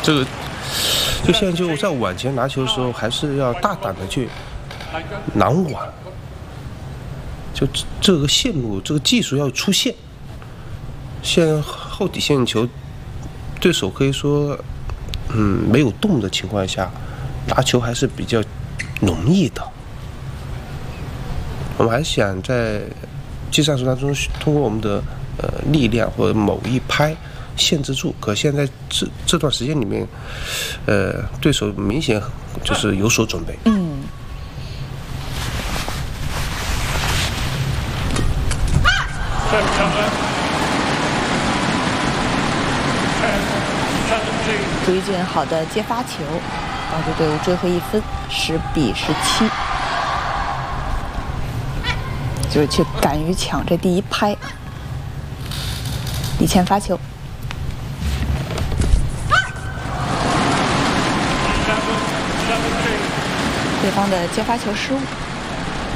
这个就现在就在碗前拿球的时候，还是要大胆的去拦碗，就这个线路，这个技术要出现。现在后底线球，对手可以说，没有动的情况下，拿球还是比较容易的。我们还想在技战术当中通过我们的力量或者某一拍限制住，可现在这段时间里面，对手明显就是有所准备。 朱一俊好的接发球，帮助队伍追回1分，10比17。就是去敢于抢这第一拍。李倩发球，对方的接发球失误。